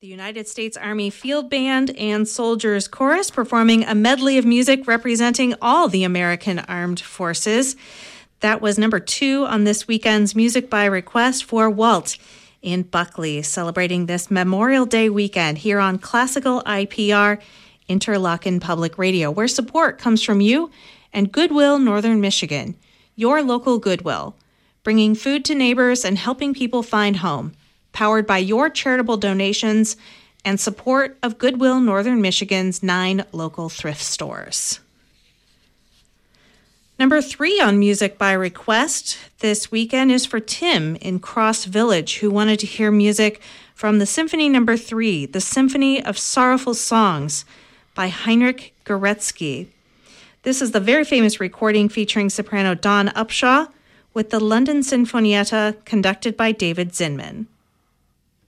The United States Army Field Band and Soldiers Chorus performing a medley of music representing all the American Armed Forces. That was number 2 on this weekend's Music by Request for Walt in Buckley, celebrating this Memorial Day weekend here on Classical IPR, Interlochen Public Radio, where support comes from you and Goodwill Northern Michigan, your local Goodwill, bringing food to neighbors and helping people find home. Powered by your charitable donations and support of Goodwill Northern Michigan's 9 local thrift stores. Number 3 on Music by Request this weekend is for Tim in Cross Village, who wanted to hear music from the Symphony No. 3, the Symphony of Sorrowful Songs by Heinrich Goretzky. This is the very famous recording featuring soprano Dawn Upshaw with the London Sinfonietta conducted by David Zinman.